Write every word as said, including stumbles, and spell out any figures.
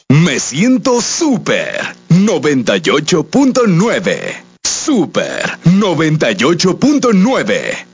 Me siento súper noventa y ocho punto nueve. Súper noventa y ocho punto nueve.